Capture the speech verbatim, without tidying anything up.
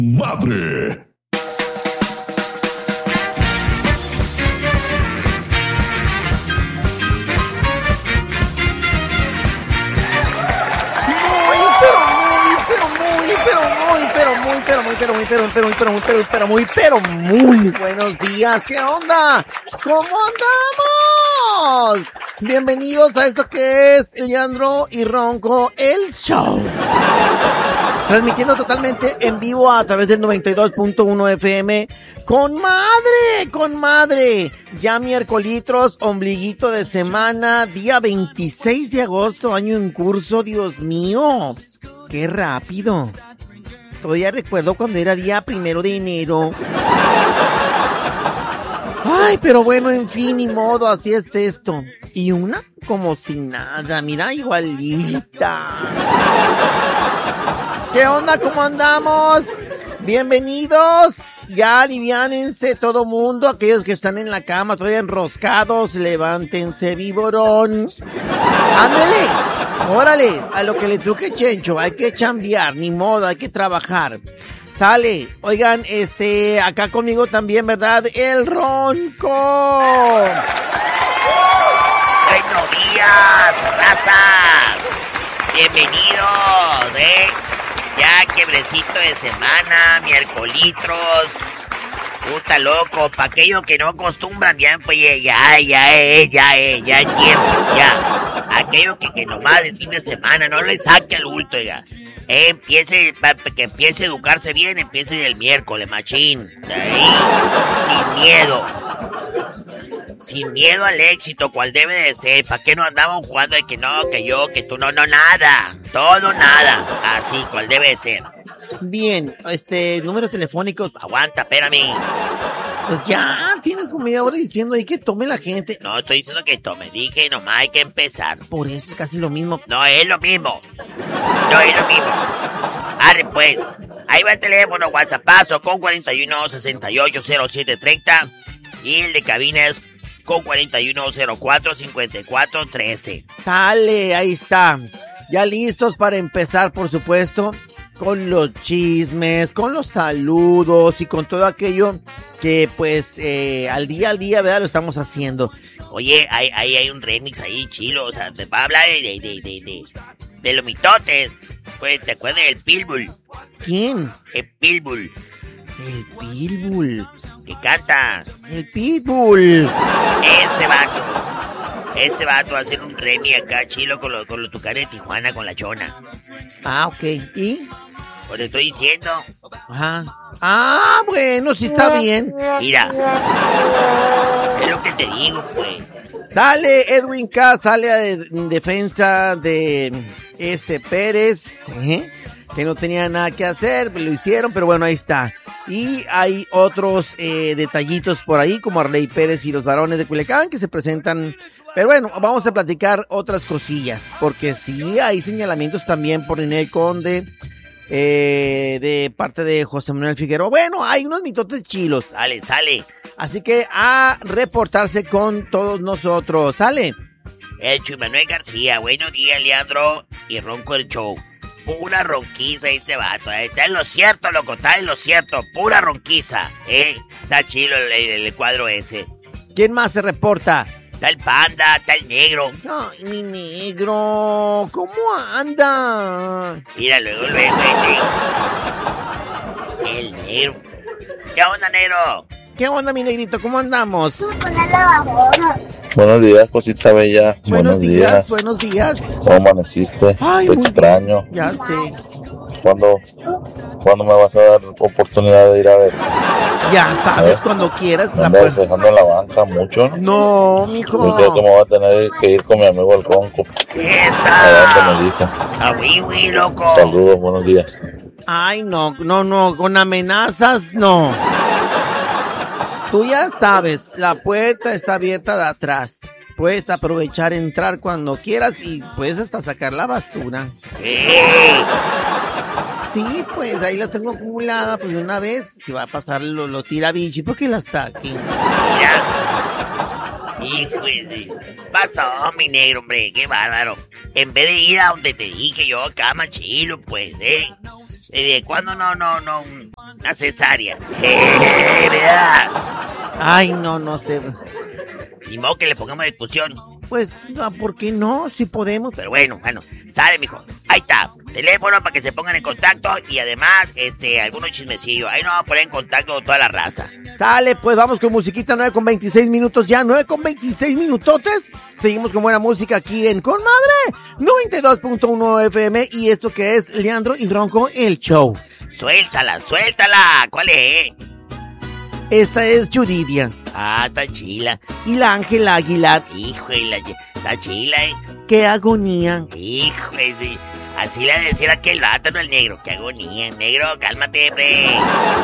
Madre. Pero muy, pero muy, pero muy, pero muy, pero muy, pero muy, pero muy, pero muy buenos días. ¿Qué onda? ¿Cómo andamos? Bienvenidos a esto que es Leandro y Ronco, el show. Transmitiendo totalmente en vivo a través del noventa y dos punto uno F M. ¡Con madre! ¡Con madre! Ya miércolitros, ombliguito de semana, día veintiséis de agosto, año en curso, Dios mío. ¡Qué rápido! Todavía recuerdo cuando era día primero de enero. Ay, pero bueno, en fin, ni modo, así es esto. Y una como si nada, mira, igualita. ¿Qué onda? ¿Cómo andamos? Bienvenidos. Ya aliviánense todo mundo, aquellos que están en la cama todavía enroscados, levántense, viborón. Ándele, órale, a lo que le truque Chencho, hay que chambear, ni modo, hay que trabajar. Sale, oigan, este, acá conmigo también, ¿verdad? El Ronco. Buenos días, raza. Bienvenidos, eh. Ya quiebrecito de semana, miércolitros. Puta loco, pa' aquellos que no acostumbran, ya, pues ya, ya, eh, ya, eh, ya es tiempo, ya. Aquellos que, que nomás el fin de semana no le saque el bulto, ya. Eh, empiece, pa, que empiece a educarse bien, empiece el miércoles, machín. De ahí, sin miedo. Sin miedo al éxito, cual debe de ser. ¿Para qué no andamos jugando de que no, que yo, que tú? No, no, nada. Todo nada. Así, cual debe de ser. Bien, este, números telefónicos. Aguanta, espérame. Pues ya, tienes como media hora diciendo ahí que tome la gente. No, estoy diciendo que tome. Dije, nomás hay que empezar. Por eso es casi lo mismo. No, es lo mismo. No es lo mismo. Arre, pues. Ahí va el teléfono, WhatsAppazo con cuarenta y uno, sesenta y ocho, cero siete, treinta. Y el de cabina es con cuarenta y uno, cero cuatro, cincuenta y cuatro, trece. Sale, ahí está. Ya listos para empezar, por supuesto, con los chismes, con los saludos y con todo aquello que, pues, eh, al día al día, ¿verdad? Lo estamos haciendo. Oye, hay, hay, hay un remix ahí, chilo. O sea, te va a hablar de, de, de, de, de, de los mitotes. Pues, ¿te acuerdas del Pitbull? ¿Quién? El Pitbull. El Pitbull. Que canta. El Pitbull. Ese vato. Este vato va a hacer un remix acá, chilo, con los con los Tucanes de Tijuana, con la Chona. Ah, ok. ¿Y? Pues te estoy diciendo. Ajá. Ah, bueno, sí está bien. Mira. Es lo que te digo, pues. Sale Edwin K, sale en defensa de ese Pérez, ¿eh? Que no tenía nada que hacer, lo hicieron, pero bueno, ahí está. Y hay otros eh, detallitos por ahí, como Arley Pérez y los varones de Culiacán, que se presentan. Pero bueno, vamos a platicar otras cosillas, porque sí hay señalamientos también por Ninel Conde, eh, de parte de José Manuel Figueroa. Bueno, hay unos mitotes chilos. Sale, sale. Así que a reportarse con todos nosotros. Sale. El Chuy Manuel García, buenos días, Leandro y Ronco el show. Pura ronquiza este vato, eh. Está en lo cierto, loco, está en lo cierto. Pura ronquiza, eh. Está chido el, el, el cuadro ese. ¿Quién más se reporta? Está el Panda, está el Negro. Ay, mi negro, ¿cómo anda? Mira, luego, luego, el, el Negro. ¿Qué onda, Negro? ¿Qué onda, mi negrito? ¿Cómo andamos? Buenos días, cosita bella. Buenos, buenos días, días, buenos días. ¿Cómo amaneciste? Ay, Te muy extraño. bien. Ya sé. ¿Cuándo, ¿Cuándo me vas a dar oportunidad de ir a verte? Ya sabes, ¿Eh? cuando quieras. ¿Me La andas puer- dejando en la banca mucho? No, Yo mijo. creo que me voy a tener que ir con mi amigo el Ronco. ¡Esa! Adelante, me dijo. ¡A Wiwi, loco! Saludos, buenos días. Ay, no, no, no, con amenazas, no. Tú ya sabes, la puerta está abierta de atrás. Puedes aprovechar, entrar cuando quieras y puedes hasta sacar la basura. ¡Eh! Sí, pues ahí la tengo acumulada, pues de una vez, si va a pasar lo, lo tira bichi, porque la saquen. Mira. Hijo de... Pasó, mi negro, hombre, qué bárbaro. En vez de ir a donde te dije yo, acá, machilo, pues, eh. ¿De cuándo no, no, no? Una cesárea. Eh, ¿verdad? Ay, no, no sé. Ni modo que le pongamos discusión. Pues, ¿por qué no? Si podemos. Pero bueno, bueno, sale, mijo. Ahí está. Teléfono para que se pongan en contacto y además, este, algunos chismecillos. Ahí nos vamos a poner en contacto con toda la raza. Sale, pues vamos con musiquita, nueve con veintiséis minutos ya, nueve con veintiséis minutotes. Seguimos con buena música aquí en Con Madre, noventa y dos punto uno F M, y esto que es Leandro y Ronco, el show. Suéltala, suéltala. ¿Cuál es? Esta es Yuridia. Ah, está chila. Y la Ángela Aguilar. Hijo de la... Está chila, eh. Qué agonía. Hijo de... Sí. Así le decía aquel vato, no el negro. Qué agonía, negro, cálmate, bre.